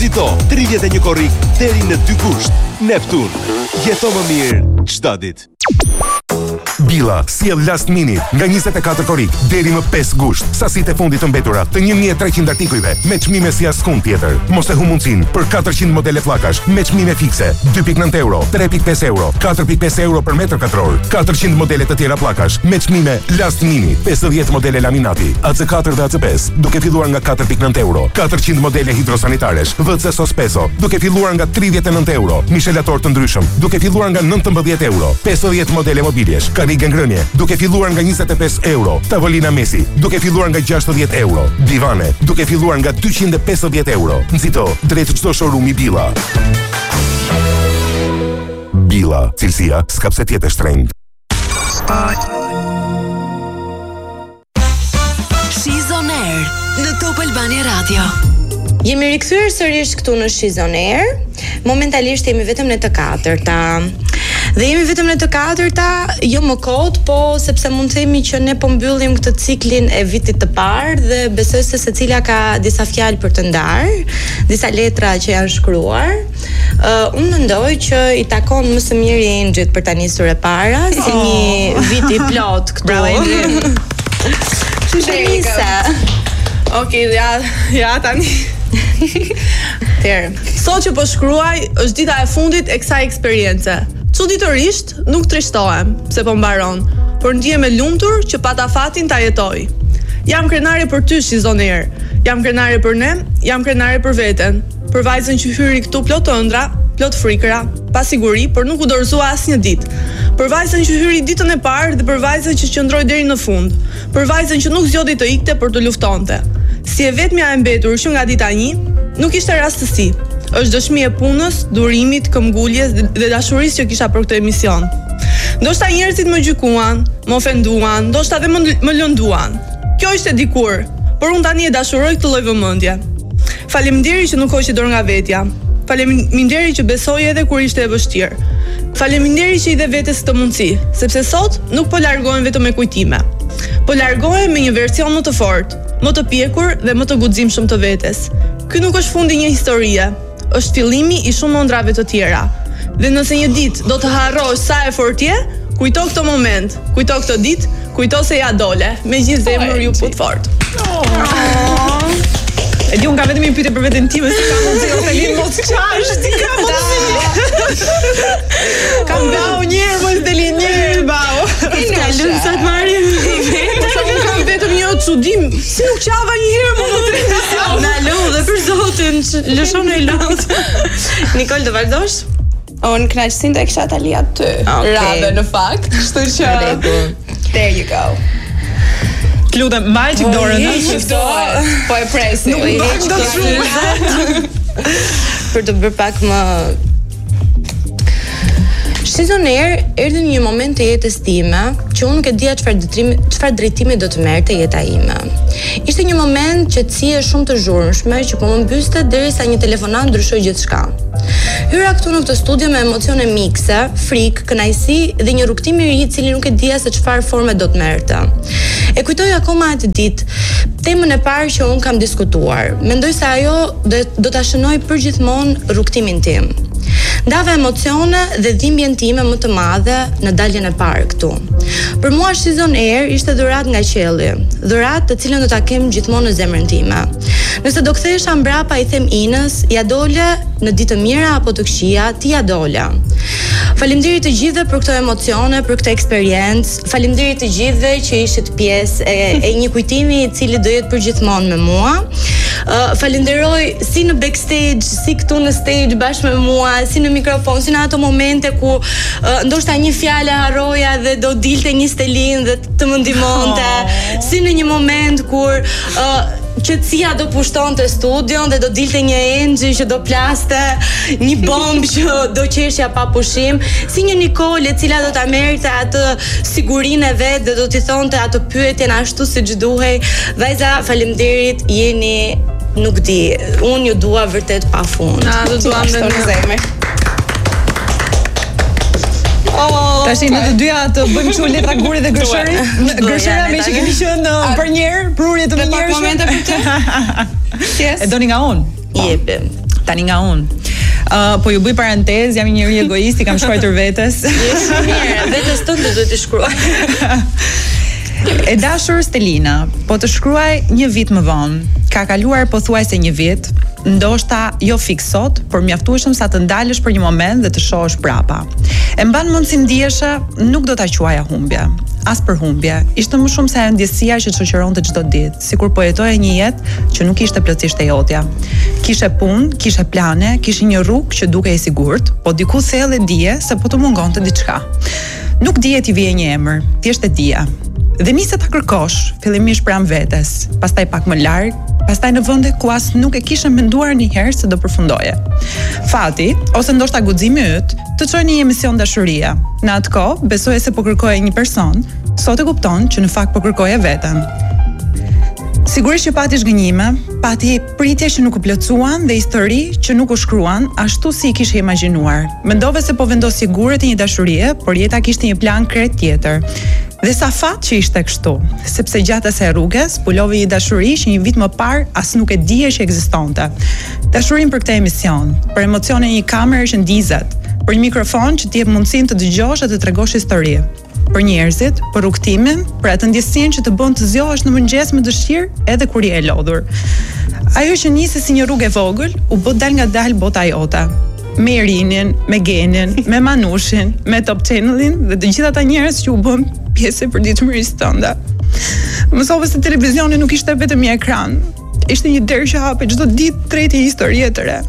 Nxito 31 korrik deri në 2 gusht. Neptun. Jeto më mirë çdo ditë. Billa sjell last minute nga 24 korrik deri më 5 gusht. Sasitë e fundit të mbetura të 1300 artikujve me çmime si askund tjetër. Mos e humundsin për 400 modele pllakash me çmime fikse 2.9 euro, 3.5 euro, 4.5 euro për metër katror. 400 modele të tjera pllakash me çmime last minute, 50 modele laminati, AC4 dhe AC5 duke filluar nga 4.9 euro, 400 modele hidrosanitaresh, WC Sospeso duke filluar nga 39 euro, mishelator të ndryshëm duke filluar nga 19 euro, 50 modele mobiljesh, karrige ngrënie duke filluar nga 25 euro, tavolina mesi duke filluar nga 60 euro, divane duke filluar nga 250 euro. Nxito drejt çdo showroom-i Billa. Billa, cilësia s'ka pse të jetë e shtrenjtë. She's on Air në Top Albania Radio. Jemi rikthyer sërish këtu në She's on Air. Momentalisht jemi vetëm në të katërta. Dhe jemi vetëm në të katërta, jo më kot, po sepse mund të themi që ne po mbyllim këtë ciklin e vitit të parë dhe besoj se secila ka disa fjalë për të ndarë, disa letra që janë shkruar. Unë mendoj që i takon më së miri Engjit për ta nisur e para, si një vit i plot këtu. Bravo Engji. Okej, ja tani. Sot që po shkruaj është dita e fundit e kësaj eksperience. Çuditërisht nuk trishtohem pse po mbaron, por ndihem e lumtur që pata fatin ta jetoj. Jam krenare për ty, She's on Air. Jam krenare për ne, jam krenare për veten. Për vajzën që hyri këtu plot ëndra, plot frikëra, pa siguri, por nuk u dorëzua asnjë ditë. Për vajzën që hyri ditën e parë dhe për vajzën që qëndroi deri në fund. Për vajzën që nuk zgjodhi të ikte por të luftonte. Si e vetmja e mbetur që nga dita 1, nuk ishte rastësi. Është dëshmi e punës, durimit, këmbguljes dhe dashurisë që kisha për këtë emision. Ndoshta njerëzit më gjykuan, më ofenduan, ndoshta dhe më lënduan. Kjo ishte dikur, por unë tani e dashuroj këtë lloj vëmendje. Faleminderit që nuk hoqi dorë nga vetja. Faleminderit që besoi edhe kur ishte e vështirë. Faleminderit që i dhe vetes këtë mundësi, sepse sot nuk po largohem vetëm me kujtime. Po largohem me një version më të fortë, më të pjekur dhe më të guximshëm të vetes. Ky nuk është fundi një historie, është fillimi i shumë ëndrave të tjera. Dhe nëse një ditë do të harrosh sa e fortë je, kujto këtë moment, kujto këtë ditë, kujto se ja dole, me gjithë zemër ju put fort. E di unë ka vetëm një pyetje për veten time, si ka mundësi ose lind mos qash, ti ka mundësi. Kam bau njërë, mos të lind njërë, bau. Ska lënë sa të marrim. Unë kam vetëm një çudim, si nuk qava një herë më në televizion. Na lu dhe për zotin, lëshon e lut. Nikol, do vazhdosh? Unë kënaqësinë e kisha tali aty. Radhe në fakt, kështu që there you go. Lutem, mbaj çik dorën. Po e presim. Nuk mbaj dot shumë. Për të bërë pak më She's on Air erdhi në një moment të jetës time që unë nuk e dija çfarë drejtimi do të merrte jeta ime. Ishte një moment qetësie shumë të zhurmshme që po më mbyste derisa një telefonat ndryshoi gjithçka. Hyra këtu në këtë studio me emocione mikse, frikë, kënaqësi dhe një rrugtim i ri i cili nuk e dija se çfarë forme do të merrte. E kujtoj akoma atë ditë, temën e parë që unë kam diskutuar. Mendoj se ajo do ta shënoj përgjithmonë rrugtimin tim. Ndava emocione dhe dhimbjen time më të madhe në daljen e parë këtu. Për mua She's on Air ishte dhuratë nga qielli, dhuratë të cilën do ta kem gjithmonë në zemrën time. Nëse do kthehesha mbrapa i them Inës, ja dole në ditë të mira apo të këqija, ti ja dole. Faleminderit të gjithëve për këto emocione, për këtë eksperiencë. Faleminderit të gjithëve që ishit pjesë e një kujtimi i cili do jetë përgjithmonë me mua. Falenderoj si në backstage, si këtu në stage bashkë me mua, si në mikrofon, si në ato momente ku ndoshta një fjalë harroja dhe do dilte një stelin dhe të më ndihmonte, si në një moment kur qetësia do pushtonte studion dhe do dilte një Engji që do plaste një bombë që do qeshja pa pushim, si një Nikol e cila do ta merrte atë sigurinë e vet dhe do t'i thonte atë pyetjen ashtu siç duhej. Vajza, faleminderit, jeni, nuk di, unë ju dua vërtet pafund. Na do duam në zemër. Tash në të dyja të bëjmë çu letra guri dhe gërshëri. Gërshëra me që kemi qenë për një herë, prurje të një herë. Momente për të. E doni nga unë? Jepi. Tani nga unë. Po ju bëj parantezë, jam një njeri egoist, i kam shkruar vetes. Je shumë mirë, vetes tënde duhet të shkruaj. E dashur Stelina, po të shkruaj një vit më vonë. Ka kaluar pothuajse një vit, ndoshta jo fiks sot, por mjaftueshëm sa të ndalësh për një moment dhe të shohësh prapa. E mban mend si ndjesha, nuk do ta quaja humbje. As për humbje, ishte më shumë se ajo ndjesia që shoqëronte çdo ditë, sikur po jetoje një jetë që nuk ishte plotësisht e jotja. Kishe punë, kishe plane, kishe një rrugë që dukej e sigurt, po diku thellë dije se po të mungonte diçka. Nuk dije ti vije një emër, thjesht e dija. Dhe nisi ta kërkosh, fillimisht pranë vetes, pastaj pak më larg, pastaj në vende ku as nuk e kishe menduar ndonjëherë se do përfundoje. Fati, ose ndoshta guximi yt, të çoi në një emision dashurie. Në atë kohë, besoje se po kërkoje një person, sot e kupton që në fakt po kërkoje veten. Sigurisht që pati zhgënjime, pati pritje që nuk u plotësuan dhe histori që nuk u shkruan ashtu si i kishe imagjinuar. Mendove se po vendos sigurisht një dashurie, por jeta kishte një plan krejt tjetër. Dhe sa fat që ishte kështu, sepse gjatë asaj rruge zbulove një dashuri që një vit më parë as nuk e dije që ekzistonte. Dashurinë për këtë emision, për emocionin e një kamere që ndizet, për një mikrofon që t'i jep mundësinë të dëgjosh dhe të tregosh histori. Për njerëzit, për rrugtimin, për atë ndjesinë që të bën të zgjohesh në mëngjes me dëshirë edhe kur je e lodhur. Ajo që nisi si një rrugë e vogël, u bë dal nga dal bota jote. Me Irinin, me Genin, me Manushin, me Top Channelin dhe të gjithë ata njerëz që u bën pjesë e përditshmërisë tënde. Mësova se televizioni nuk ishte vetëm një ekran. Ishte një derë që hapej çdo ditë drejt një historie të re.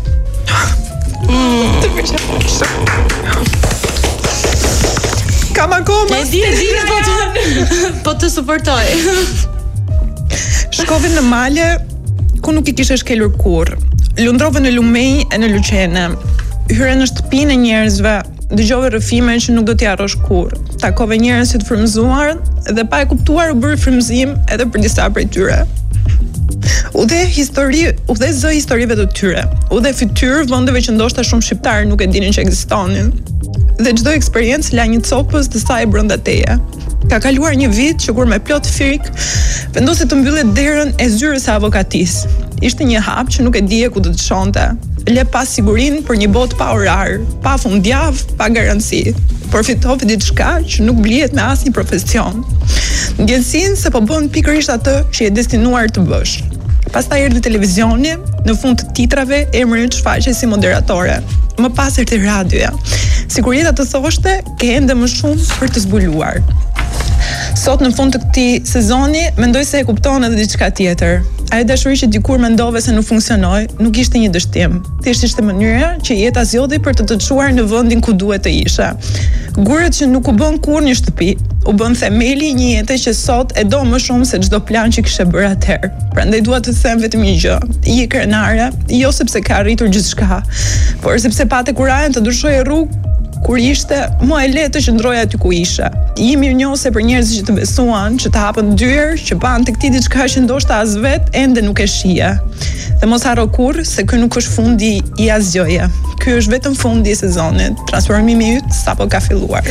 Kam akoma. E di po të suportoj. Shkove në male ku nuk i kishe shkelur kurrë. Lundrove në lumej e në luqene. Hyre në shtëpinë e njerëzve, dëgjove rrëfime që nuk do t'i harrosh kurrë. Takove njerëz që të frymëzuar dhe pa e kuptuar u bëri frymëzim edhe për disa prej tyre. U dhe zë historive të tyre. U dhe fytyrë vendeve që ndoshta shumë shqiptarë nuk e dinin që ekzistonin. Dhe çdo eksperiencë la një copës të saj brenda teje. Ka kaluar një vit që kur me plot frik, vendosi të mbyllet derën e zyrës së avokatisë. Ishte një hap që nuk e dije ku do të shonte. Le pas sigurinë për një botë pa orar, pa fundjavë, pa garanci. Por fitove diçka që nuk blihet me asnjë profesion. Ndjensinë se po bën pikërisht atë që je destinuar të bësh. Pastaj erdhi televizioni, në fund të titrave emri yt shfaqej si moderatore. Më pas erdhi radioja. Sikur jeta të thoshte, ke ende më shumë për të zbuluar. Sot në fund të këtij sezoni mendoj se e kupton edhe diçka tjetër. Ajo dashuri që dikur mendove se nuk funksionoi, nuk ishte një dështim. Thjesht ishte mënyra që jeta zgjodhi për të çuar në vendin ku duhet të ishe. Gurët që nuk u bën kurrë një shtëpi, u bën themeli një jete që sot e do më shumë se çdo plan që kishe bërë atëherë. Prandaj dua të them vetëm një gjë. Je krenare, jo sepse ka arritur gjithçka, por sepse pate kurajen të ndryshoje rrugë kur ishte më e lehtë të qëndroj aty ku isha. Jemi mirënjohëse për njerëzit që të besuan, që të hapën dyer, që pan tek ti diçka që ndoshta as vet ende nuk e shije. Dhe mos harro kurrë se ky nuk është fundi i asgjëje. Ky është vetëm fundi i sezonit. Transformimi yt sapo ka filluar.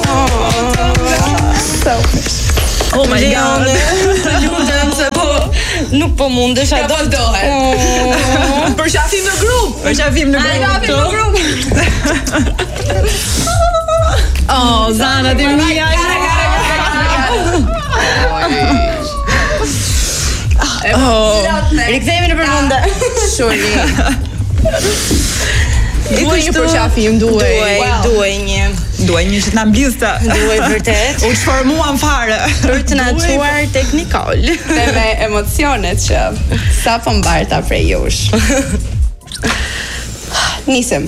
Oh my god. Të lutem se po nuk po mundesh ato. Për qafim në grup. Për qafim në grup. Oh, Zana dhe mia. Rikthehemi në përfunde. Sholi. Duaj një përqafim, duaj një. Duaj një që t'na mblidhte. Duaj vërtet. U çformuan fare. Për të na çuar tek Nikol. Dhe me emocionet që sa po mbarta prej jush. Nisem.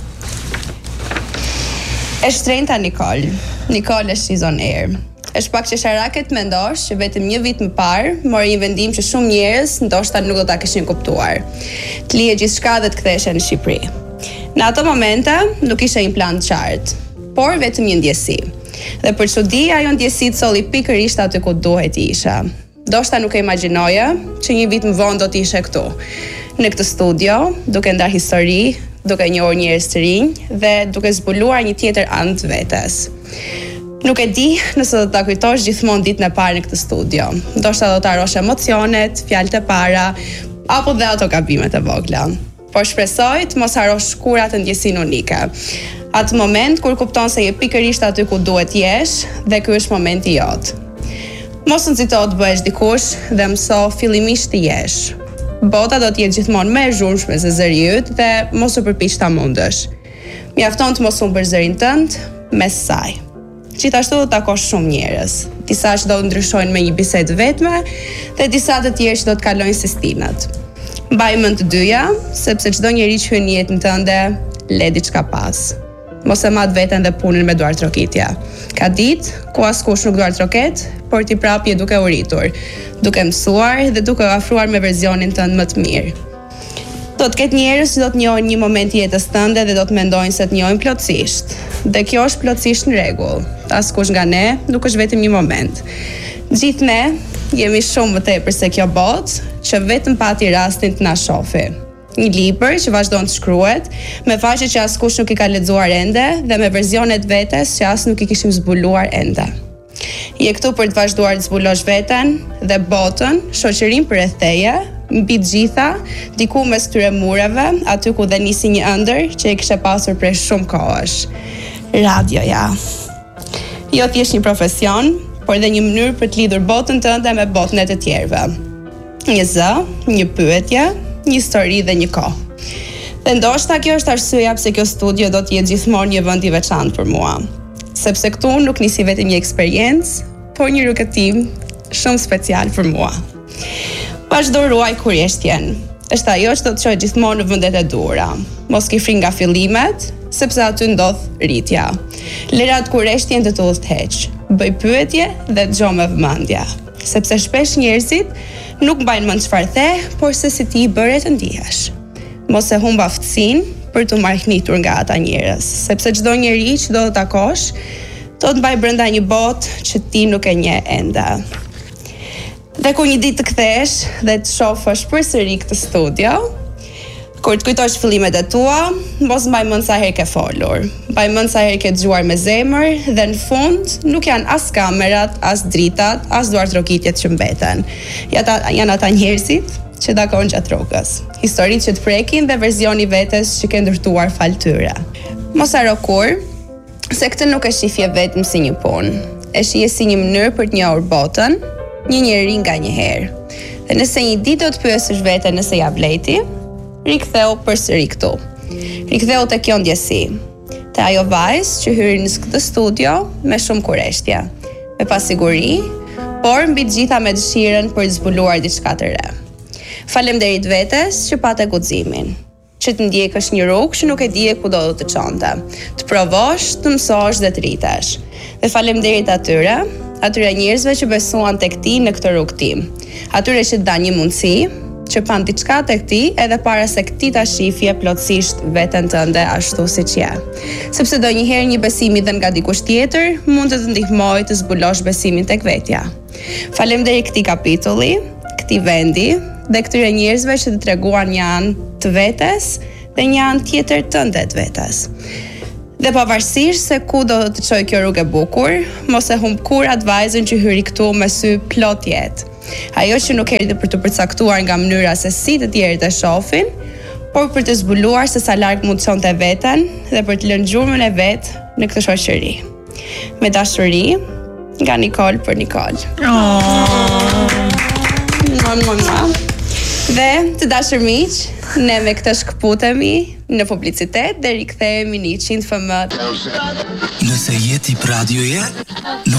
E shtrenjta Nikol. Nikol është season air. Është pak që sharaket mendosh që vetëm një vit më parë mori një vendim që shumë njerëz ndoshta nuk do ta kishin kuptuar. Të lije gjithçka dhe të ktheheshe në Shqipëri. Në ato momente nuk ishte një plan të qartë, por vetëm një ndjesi. Dhe për çudi ajo ndjesi solli pikërisht aty ku duhet të isha. Ndoshta nuk e imagjinoja që një vit më vonë do të ishe këtu, në këtë studio, duke ndarë histori, duke njohur njerëz të rinj dhe duke zbuluar një tjetër anë të vetes. Nuk e di nëse do ta kujtosh gjithmonë ditën e parë në këtë studio. Ndoshta do të harrosh emocionet, fjalët e para, apo dhe ato gabimet e vogla. por shpresoj të mos harosh shkura të ndjesinë unike. Atë moment kur kupton se je pikërisht aty ku duhet jesh dhe ky është momenti jot. Mos nxito të bëhesh dikush dhe mëso fillimisht të jesh. Bota do të jetë gjithmonë më e zhurmshme se zëri yt dhe mos u përpiq ta mundësh. Mjafton të mos humbësh zërin tënd mes saj. Gjithashtu do të takosh shumë njerëz. Disa që do të ndryshojnë me një bisedë vetme dhe disa të tjerë që do të kalojnë si stinat. Mbaj mend të dyja, sepse çdo njeri që hyn në jetën tënde le diçka pas. Mos e mat veten dhe punën me duar trokitja. Ka ditë ku askush nuk duar troket, por ti prapë je duke u rritur, duke mësuar dhe duke u afruar me versionin tënd më të mirë. Do të ketë njerëz që do të njohin një moment i jetës tënde dhe do të mendojnë se të njohin plotësisht. Dhe kjo është plotësisht në rregull. Askush nga ne nuk është vetëm një moment. Gjithë ne jemi shumë më tepër se kjo botë, që vetëm pati rastin të na shofi. Një libër që vazhdon të shkruhet, me faqe që askush nuk i ka lexuar ende dhe me versionet vetes që as nuk i kishim zbuluar ende. Je këtu për të vazhduar të zbulosh veten dhe botën, shoqërinë përreth teje, mbi të gjitha, diku mes këtyre mureve, aty ku dhe nisi një ëndër që e kishe pasur prej shumë kohësh. Radioja. Jo thjesht një profesion, por dhe një mënyrë për të lidhur botën tënde me botën e të tjerëve. Një zë, një pyetje, një histori dhe një kohë. Dhe ndoshta kjo është arsyeja pse kjo studio do të jetë gjithmonë një vend i veçantë për mua. Sepse këtu nuk nisi vetëm një eksperiencë, por një rukëtim shumë special për mua. Vazhdo ruaj kurjeshtjen. Është ajo që do të çojë gjithmonë në vendet e duhura. Mos ki frikë nga fillimet, sepse aty ndodh rritja. Lërat kurjeshtjen të udhëheq. Bëj pyetje dhe dëgjoj me vëmendje, sepse shpesh njerëzit nuk mbajnë mend çfarë the, por se si ti i bëre të ndihesh. Mos e humb aftësinë për të marrëknitur nga ata njerëz, sepse çdo njeri që do të takosh, do të mbaj brenda një botë që ti nuk e njeh ende. Dhe kur një ditë të kthesh dhe të shohësh përsëri këtë studio, kur të kujtosh fillimet e tua, mos mbaj mend sa herë ke folur. Mbaj mend sa herë ke dëgjuar me zemër dhe në fund nuk janë as kamerat, as dritat, as duartrokitjet që mbeten. Janë ata njerëzit që takojnë gjatë rrugës. Historitë që të prekin dhe verzioni vetes që ke ndërtuar fal tyre. Mos haro kur se këtë nuk e shifje vetëm si një punë. E shihje si një mënyrë për të njohur botën, një njeri nga një herë. Dhe nëse një ditë do të pyesësh veten nëse ja vleti, riktheu përsëri këtu. Riktheu te kjo ndjesi, te ajo vajzë që hyri në këtë studio me shumë kurreshtje, me pasiguri, por mbi të gjitha me dëshirën për të zbuluar diçka të re. Faleminderit vetes që pate guximin, që të ndjekësh një rrugë që nuk e dije ku do të çonte, të provosh, të mësosh dhe të rritesh. Dhe faleminderit atyre njerëzve që besuan tek ti në këtë rrugë tim. Atyre që dan një mundësi, që pan diçka tek ti edhe para se ti ta shifje plotësisht veten tënde ashtu siç je. Sepse donjëherë një besim i dhënë nga dikush tjetër mund të të ndihmojë të zbulosh besimin tek vetja. Faleminderit këtij kapitulli, këtij vendi dhe këtyre njerëzve që të treguan një anë të vetes dhe një anë tjetër tënde të vetes. Dhe pavarësisht se ku do të çojë kjo rrugë e bukur, mos e humb kur atë vajzën që hyri këtu me sy plot jetë. Ajo që nuk erdhi për të përcaktuar nga mënyra se si të tjerët e shohin, por për të zbuluar se sa larg mund të çonte veten dhe për të lënë gjurmën e vet në këtë shoqëri. Me dashuri, nga Nikol për Nikol. Dhe të dashur miq, ne me këtë shkëputemi në publicitet dhe rikthehemi në 100 FM. Nëse jeti për radioje,